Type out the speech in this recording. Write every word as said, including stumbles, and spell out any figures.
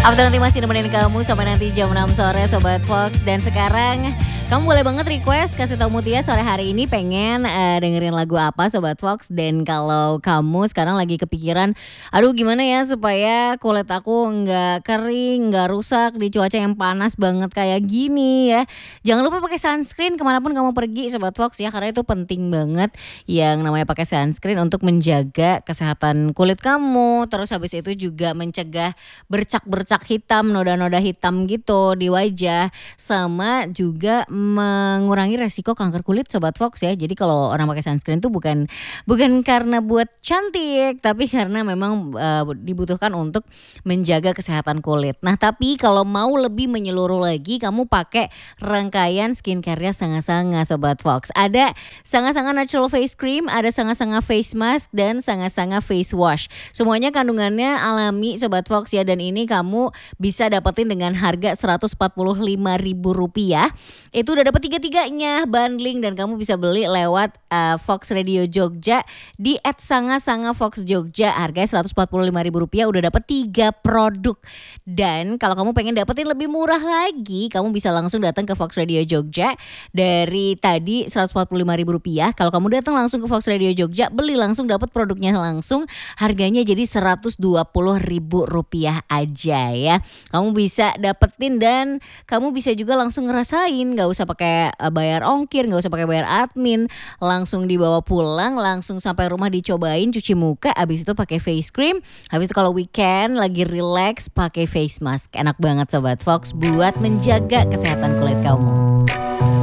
After nanti masih nemenin kamu sampai nanti jam enam sore Sobat Fox. Dan sekarang kamu boleh banget request kasih tahu Mutia sore hari ini pengen uh, dengerin lagu apa Sobat Fox. Dan kalau kamu sekarang lagi kepikiran, aduh gimana ya supaya kulit aku nggak kering, nggak rusak di cuaca yang panas banget kayak gini ya. Jangan lupa pakai sunscreen kemanapun kamu pergi Sobat Fox ya, karena itu penting banget yang namanya pakai sunscreen untuk menjaga kesehatan kulit kamu. Terus habis itu juga mencegah bercak-bercak hitam, noda-noda hitam gitu di wajah, sama juga mengurangi resiko kanker kulit Sobat Fox ya. Jadi kalau orang pakai sunscreen tuh bukan bukan karena buat cantik, tapi karena memang uh, dibutuhkan untuk menjaga kesehatan kulit. Nah, tapi kalau mau lebih menyeluruh lagi, kamu pakai rangkaian skincare-nya Sanga-Sanga Sobat Fox. Ada Sanga-Sanga Natural Face Cream, ada Sanga-Sanga Face Mask, dan Sanga-Sanga Face Wash. Semuanya kandungannya alami Sobat Fox ya, dan ini kamu bisa dapetin dengan harga seratus empat puluh lima ribu rupiah. Itu udah dapet tiga-tiganya bundling, dan kamu bisa beli lewat uh, Fox Radio Jogja di et sanga sanga fox jogja. Harganya seratus empat puluh lima ribu rupiah udah dapet tiga produk. Dan kalau kamu pengen dapetin lebih murah lagi, kamu bisa langsung datang ke Fox Radio Jogja. Dari tadi seratus empat puluh lima ribu rupiah, kalau kamu datang langsung ke Fox Radio Jogja, beli langsung dapat produknya langsung, harganya jadi seratus dua puluh ribu rupiah aja ya. Kamu bisa dapetin dan kamu bisa juga langsung ngerasain, gak usah pakai bayar ongkir, gak usah pakai bayar admin, langsung dibawa pulang, langsung sampai rumah dicobain, cuci muka, habis itu pakai face cream, habis itu kalau weekend lagi relax pakai face mask. Enak banget Sobat Fox buat menjaga kesehatan kulit kamu.